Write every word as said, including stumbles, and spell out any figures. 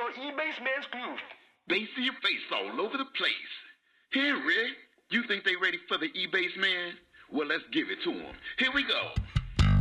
on E-Base Man's Groove. They see your face all over the place. Here, Rick, you think they ready for the E-Base Man? Well, let's give it to them. Here we go.